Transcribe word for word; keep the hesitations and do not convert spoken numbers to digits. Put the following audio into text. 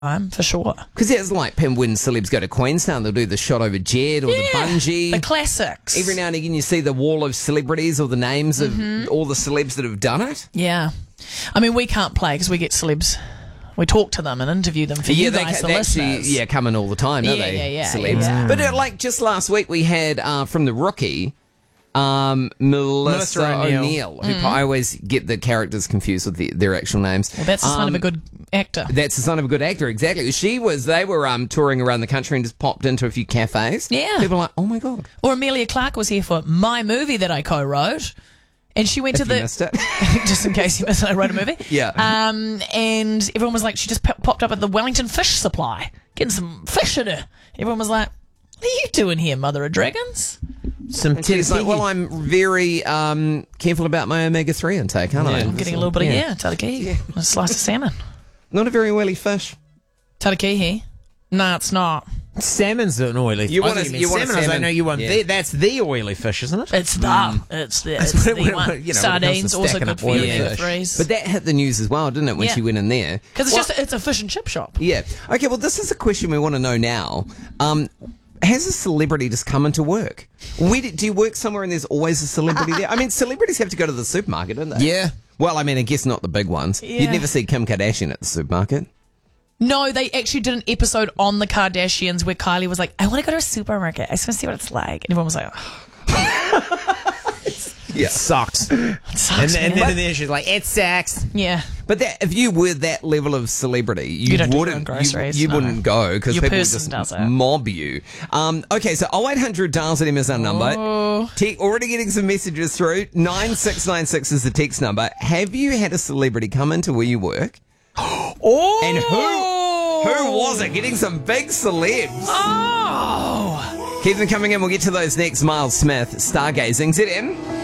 time, for sure. Because it's like when celebs go to Queenstown, they'll do the shot over Jed or Yeah, the bungee. the classics. Every now and again you see the wall of celebrities or the names of Mm-hmm. all the celebs that have done it. Yeah. I mean, we can't play because we get celebs. We talk to them and interview them for you they, guys, ca- the they actually listeners. yeah, come in all the time, don't Yeah, they? yeah, yeah, Celebs. yeah. But uh, like just last week we had uh, from The Rookie, um, Melissa, Melissa O'Neill. O'Neill. Who I always get the characters confused with the, their actual names. Well, that's the sign Um, of a good actor. That's the sign of a good actor, exactly. She was, they were um, touring around the country and just popped into a few cafes. Yeah. People are like, oh my God. Or Amelia Clark was here for my movie that I co-wrote. And she went If to you the... missed it. just in case you missed it, I wrote a movie. Yeah. Um, and everyone was like, she just pop- popped up at the Wellington Fish Supply, getting some fish in her. Everyone was like, what are you doing here, Mother of Dragons? Some And she's like, well, I'm very um, careful about my omega three intake, aren't I? I'm getting a little bit of, yeah, Tatakii. A slice of salmon. Not a very oily fish. Tatakii. No, it's not. Salmon's an oily fish. You want I a- thought you want a salmon. I was like, salmon. no, you want Yeah. the, that's the oily fish, isn't it? It's the. It's the, it's what it- the what it- one. you know, when it comes to Sardines, also stacking good up for your oily omega fish. threes. But that hit the news as well, didn't it, when Yeah. she went in there? Because it's Well, just, it's a fish and chip shop. Yeah. Okay, well, this is a question we want to know now. Um, has a celebrity just come into work? Where do, do you work somewhere and there's always a celebrity there? I mean, celebrities have to go to the supermarket, don't they? Yeah. Well, I mean, I guess not the big ones. Yeah. You'd never see Kim Kardashian at the supermarket. No, they actually did an episode on the Kardashians where Kylie was like, I want to go to a supermarket. I just want to see what it's like. And everyone was like, oh, Yeah. It sucks. it sucks, and, and man. then, then she's like, it sucks. Yeah. But that, if you were that level of celebrity, you, You don't do your own wouldn't. groceries, you, you no. wouldn't go because Your people would person just does it. mob you. Um, okay, so oh eight hundred dials at him is our number. Oh. Te- already getting some messages through. Nine six nine six is the text number. Have you had a celebrity come into where you work? Oh. And who who was it? Getting some big celebs. Oh. Keep them coming in. We'll get to those next. Miles Smith, Stargazing. Z M.